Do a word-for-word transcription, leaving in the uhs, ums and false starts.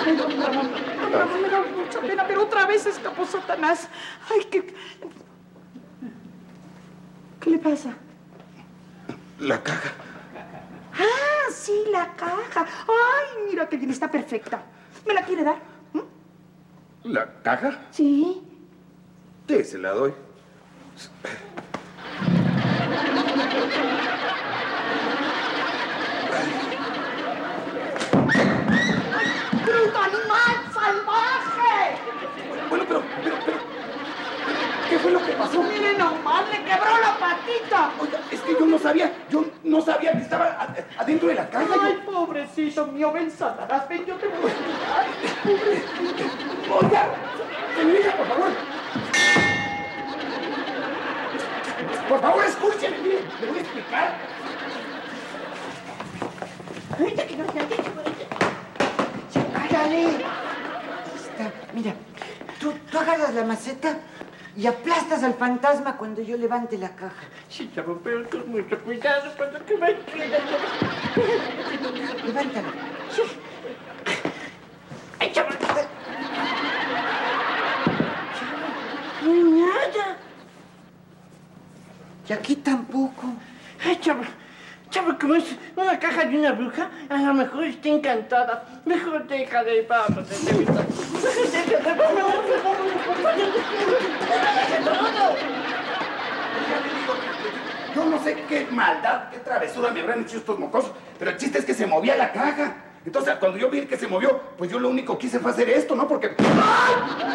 Ay, don Ramón, don Ramón, me da mucha pena, pero otra vez escapó Satanás. Ay, qué... ¿Qué le pasa? La caja. Ah, sí, la caja. Ay, mira qué bien, está perfecta. ¿Me la quiere dar? ¿Mm? ¿La caja? Sí. Sí, se la doy. ¡Bruto animal salvaje! Bueno, pero, pero, pero... ¿Qué fue lo que pasó? Mire nomás, le quebró la patita. Oiga, es que yo no sabía, yo no sabía que estaba a- adentro de la caja. Ay, Yo... pobrecito mío, ven, Satanás, ven, yo te voy a explicar. Oiga, señorita, por favor. Por favor, escúcheme, mire, le voy a explicar. Ahorita que no se haya... ¡Cállale! Está, mira, tú, tú agarras la maceta y aplastas al fantasma cuando yo levante la caja. Sí, chavo, pero con mucho cuidado cuando que me quieras. Levántala. Sí. Ay, chavo. No hay nada. Y aquí tampoco. Ay, chavo. Chavo, como es una caja de una bruja, a lo mejor está encantada. Mejor déjale, vamos, de verdad. Mejor déjale, vamos, vamos. Yo no sé qué maldad, qué travesura me habrán hecho estos mocosos, pero el chiste es que se movía la caja. Entonces, cuando yo vi que se movió, pues yo lo único que hice fue hacer esto, ¿no? Porque... ¡ay!